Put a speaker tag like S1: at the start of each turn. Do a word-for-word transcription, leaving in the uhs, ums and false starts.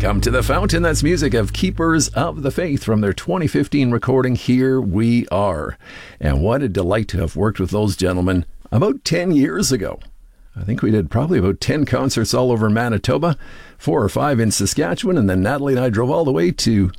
S1: Come to the Fountain. That's music of Keepers of the Faith from their twenty fifteen recording, Here We Are. And what a delight to have worked with those gentlemen about ten years ago. I think we did probably about ten concerts all over Manitoba, four or five in Saskatchewan, and then Natalie and I drove all the way to